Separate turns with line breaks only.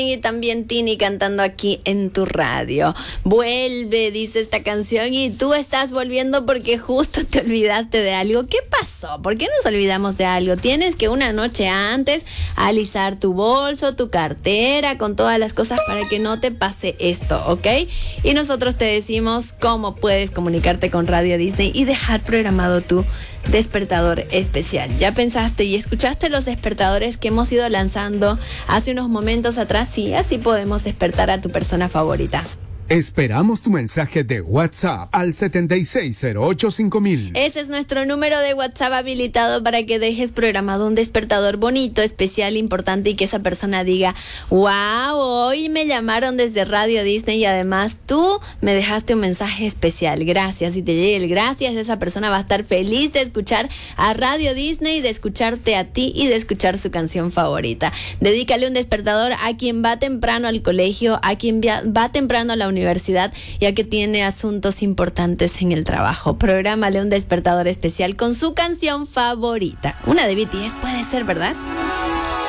Y también Tini cantando aquí en tu radio. Vuelve, dice esta canción, y tú estás volviendo porque justo te olvidaste de algo. ¿Qué pasó? ¿Por qué nos olvidamos de algo? Tienes que una noche antes alisar tu bolso, tu cartera, con todas las cosas para que no te pase esto, ¿ok? Y nosotros te decimos cómo puedes comunicarte con Radio Disney y dejar programado tu despertador especial. ¿Ya pensaste y escuchaste los despertadores que hemos ido lanzando hace unos momentos atrás? Sí, así podemos despertar a tu persona favorita.
Esperamos tu mensaje de WhatsApp al 76085000.
Ese es nuestro número de WhatsApp habilitado para que dejes programado un despertador bonito, especial, importante, y que esa persona diga: wow, hoy me llamaron desde Radio Disney y además tú me dejaste un mensaje especial. Gracias. Y te llegue el gracias, esa persona va a estar feliz de escuchar a Radio Disney, de escucharte a ti y de escuchar su canción favorita. Dedícale un despertador a quien va temprano al colegio, a quien va temprano a la universidad y a que tiene asuntos importantes en el trabajo. Prográmale un despertador especial con su canción favorita. Una de BTS puede ser, ¿verdad?